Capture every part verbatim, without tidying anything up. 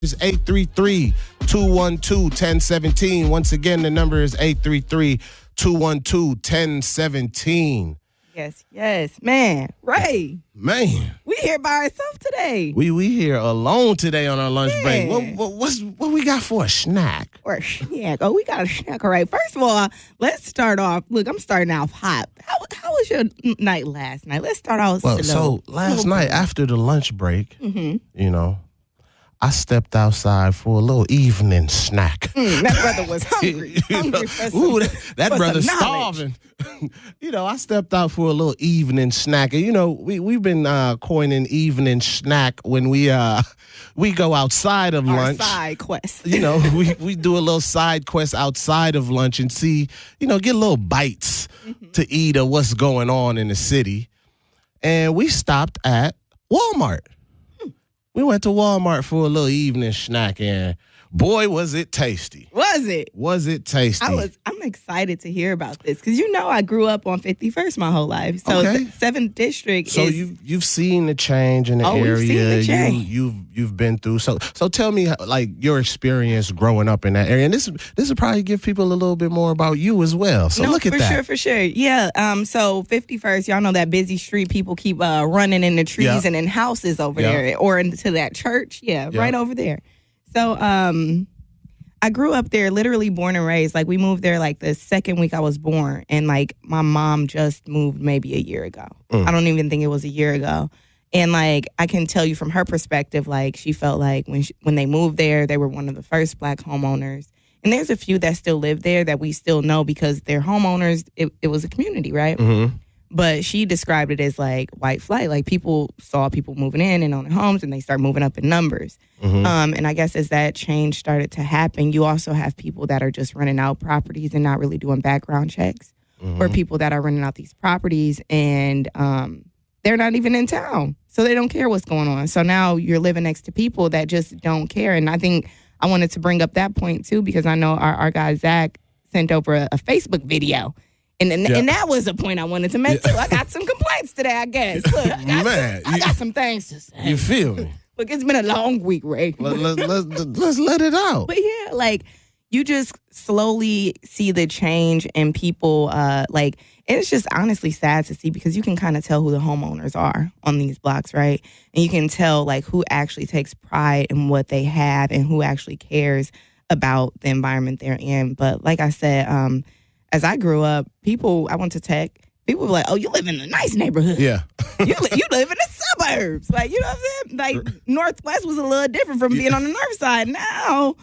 It's eight three three, two one two, one zero one seven. Once again, the number is eight three three, two one two, one zero one seven. Yes, yes. Man, Ray. Man. We here by ourselves today. We we here alone today on our lunch Yeah. break. What, what what's what we got for a snack? Or a snack. Oh, we got a snack. All right. First of all, let's start off. Look, I'm starting off hot. How how was your night last night? Let's start off Well, slow. so last night after the lunch break, Mm-hmm. you know, I stepped outside for a little evening snack. Mm, that brother was hungry. You know, hungry for some, ooh, that, that for brother's some knowledge. starving. You know, I stepped out for a little evening snack. And, you know, we, we've been uh, coining evening snack when we uh, we go outside of Our lunch. side quest. You know, we, we do a little side quest outside of lunch and see, you know, get little bites Mm-hmm. to eat of what's going on in the city. And we stopped at Walmart. We went to Walmart for a little evening snack, and boy, was it tasty. Was it? Was it tasty? I was. I'm excited to hear about this because you know I grew up on fifty-first my whole life. So Okay. the seventh district So is. you you've seen the change in the Oh, we've area. seen the change. You you've you've been through. So so tell me like your experience growing up in that area. And this this will probably give people a little bit more about you as well. So no, look at for that. sure, for sure. Yeah. Um. So fifty-first, y'all know that busy street. People keep uh, running in the trees Yeah. and in houses over Yeah. there, or into that church. Yeah, Yeah. right over there. So um, I grew up there, literally born and raised. Like we moved there like the second week I was born, and like my mom just moved maybe a year ago. Mm. I don't even think it was a year ago. And like I can tell you from her perspective, like she felt like when she, when they moved there, they were one of the first black homeowners. And there's a few that still live there that we still know because they're homeowners. It, it was a community, right? Mm-hmm. But she described it as like white flight. Like people saw people moving in and owning homes, and they start moving up in numbers. Mm-hmm. Um, and I guess as that change started to happen, you also have people that are just renting out properties and not really doing background checks, Mm-hmm. or people that are renting out these properties and um, they're not even in town, so they don't care what's going on. So now you're living next to people that just don't care. And I think I wanted to bring up that point too because I know our, our guy Zach sent over a, a Facebook video. And, and, Yeah. and that was a point I wanted to make too. I got some complaints today, I guess. Look, I got, Man, some, I you- got some things to say. You feel me? Look, it's been a long week, Ray. let, let, let, let's let it out. But yeah, like you just slowly see the change in people. Uh, like, and it's just honestly sad to see because you can kind of tell who the homeowners are on these blocks, right? And you can tell like who actually takes pride in what they have and who actually cares about the environment they're in. But like I said, um, as I grew up, people, I went to tech. People were like, "Oh, you live in a nice neighborhood. Yeah. you, li- you live in the suburbs." Like, you know what I'm saying? Like, Northwest was a little different from being on the north side. Now,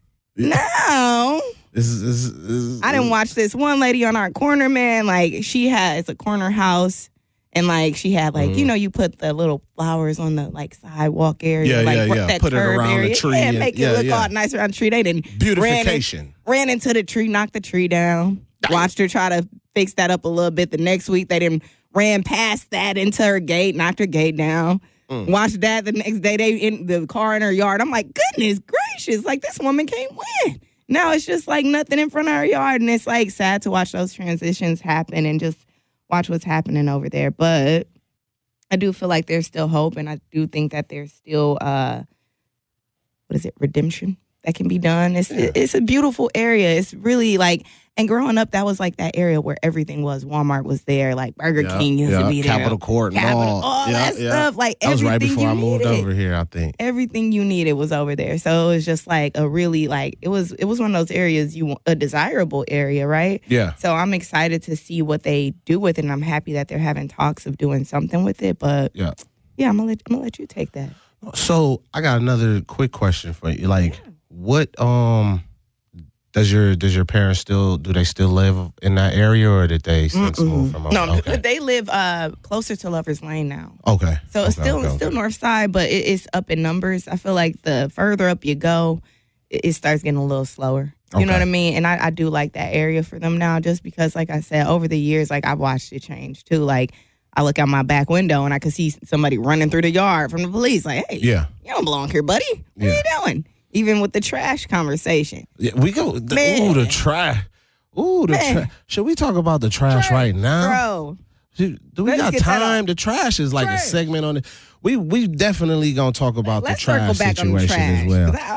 now, This is, this is, this is, I didn't watch this one lady on our corner, man. Like, she has a corner house. And, like, she had, like, Mhm. you know, you put the little flowers on the, like, sidewalk area. Yeah, like, yeah, wr- yeah. That Put it curb around the area. tree Yeah, and- make yeah, it look yeah. all nice around the tree. They didn't. Beautification. Ran, in, ran into the tree, knocked the tree down. Watched her try to fix that up a little bit. The next week, they didn't ran past that into her gate, knocked her gate down. Mm. Watched that the next day, they in the car in her yard. I'm like, goodness gracious, like this woman can't win. Now it's just like nothing in front of her yard, and it's like sad to watch those transitions happen and just watch what's happening over there. But I do feel like there's still hope, and I do think that there's still uh, what is it, redemption that can be done. It's Yeah. it's a beautiful area. It's really like, and growing up, that was like that area where everything was. Walmart was there, like Burger Yeah, King used yeah. to be there. Capitol Court and Capitol, all. all Yeah, that yeah. stuff. Like That was everything right before you I moved needed. over here, I think. Everything you needed was over there. So it was just like a really like it was it was one of those areas you want, a desirable area, right? Yeah. So I'm excited to see what they do with it, and I'm happy that they're having talks of doing something with it. But Yeah. yeah, I'm gonna let, I'm gonna let you take that. So I got another quick question for you. Like, what um does your does your parents still do they still live in that area, or did they since move from over? No, okay. they live uh, closer to Lovers Lane now. Okay. So it's Okay, still okay, it's still okay. north side, but it, it's up in numbers. I feel like the further up you go, it, it starts getting a little slower. You know Okay. what I mean? And I, I do like that area for them now, just because, like I said, over the years, like I've watched it change too. Like I look out my back window and I could see somebody running through the yard from the police. Like, hey, Yeah. you don't belong here, buddy. What Yeah. are you doing? Even with the trash conversation. Yeah, we go. The, Man. ooh, the trash. Ooh, the Man. trash. Should we talk about the trash Right, right now? Bro. Do, do we Let's got get that time? up. The trash is like Right. a segment on it. We we definitely gonna talk about Let's the trash circle back on the situation trash. as well. 'Cause I,